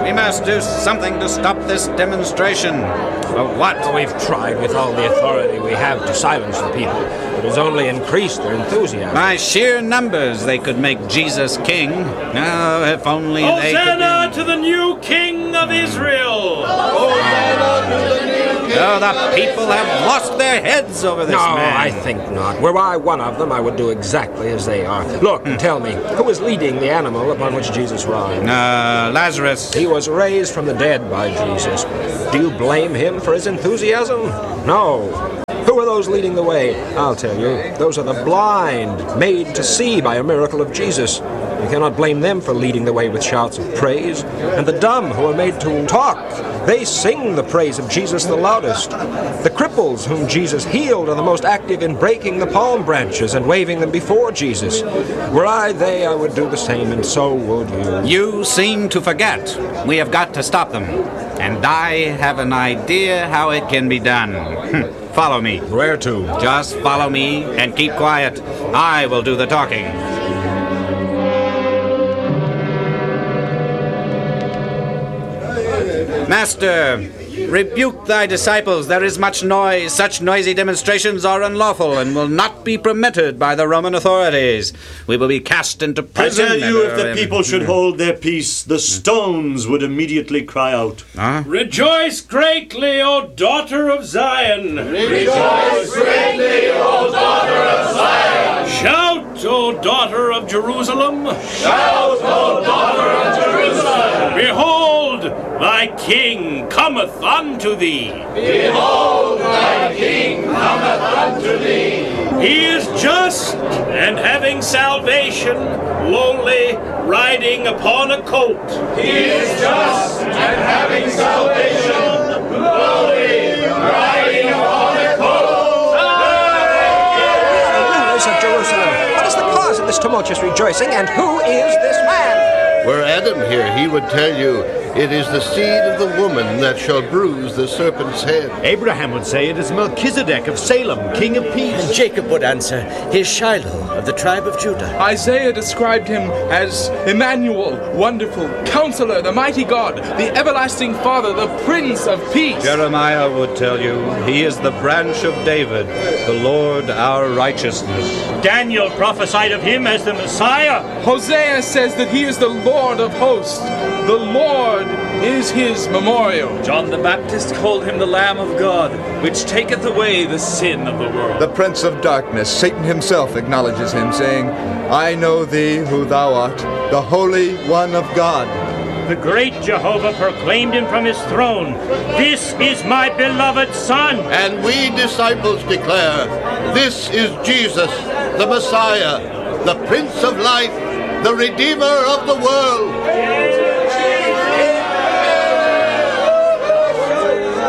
We must do something to stop this demonstration. But what? We've tried with all the authority we have to silence the people. It has only increased their enthusiasm. By sheer numbers, they could make Jesus king. Oh, if only they could... Hosanna to the new King of Israel! Oh, the people have lost their heads over this man. No, I think not. Were I one of them, I would do exactly as they are. Look, tell me, who is leading the animal upon which Jesus rides? Lazarus. He was raised from the dead by Jesus. Do you blame him for his enthusiasm? No. Who are those leading the way? I'll tell you. Those are the blind, made to see by a miracle of Jesus. You cannot blame them for leading the way with shouts of praise. And the dumb, who are made to talk, they sing the praise of Jesus the loudest. The cripples whom Jesus healed are the most active in breaking the palm branches and waving them before Jesus. Were I they, I would do the same, and so would you. You seem to forget. We have got to stop them. And I have an idea how it can be done. Follow me. Where to? Just follow me and keep quiet. I will do the talking. Master, rebuke thy disciples. There is much noise. Such noisy demonstrations are unlawful and will not be permitted by the Roman authorities. We will be cast into prison. I tell you, if the people should hold their peace, the stones would immediately cry out. Rejoice greatly, O daughter of Zion! Rejoice greatly, O daughter of Zion! Shout, O daughter of Jerusalem! Shout, O daughter of Jerusalem! Behold, thy King cometh unto thee! Behold, thy King cometh unto thee! He is just and having salvation, lowly, riding upon a colt. He is just and having salvation, lowly, riding upon a colt. Rulers of Jerusalem, what is the cause of this tumultuous rejoicing, and who is this man? Were Adam here, he would tell you, it is the seed of the woman that shall bruise the serpent's head. Abraham would say it is Melchizedek of Salem, king of peace. And Jacob would answer, he is Shiloh of the tribe of Judah. Isaiah described him as Emmanuel, wonderful, counselor, the mighty God, the everlasting Father, the Prince of Peace. Jeremiah would tell you, he is the branch of David, the Lord our righteousness. Daniel prophesied of him as the Messiah. Hosea says that he is the Lord of hosts. The Lord is his memorial. John the Baptist called him the Lamb of God, which taketh away the sin of the world. The prince of darkness, Satan himself, acknowledges him, saying, I know thee who thou art, the Holy One of God. The great Jehovah proclaimed him from his throne, this is my beloved Son. And we disciples declare, this is Jesus, the Messiah, the Prince of Life, the Redeemer of the world.